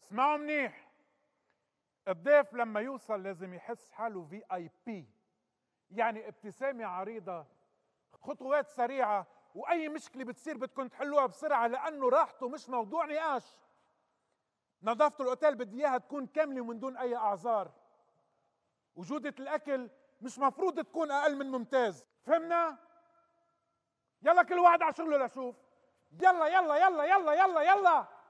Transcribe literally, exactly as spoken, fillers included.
اسمعوا منيح. الضيف لما يوصل لازم يحس حاله في اي بي، يعني ابتسامة عريضة، خطوات سريعة، واي مشكلة بتصير بدكم تحلوها بسرعة، لانه راحته مش موضوع نقاش. نظافة الاوتيل بدي اياها تكون كاملة ومن دون اي اعذار. وجودة الاكل مش مفروض تكون اقل من ممتاز، فهمنا؟ يلا كل واحد على شغله لشوف. يلا يلا يلا يلا يلا يلا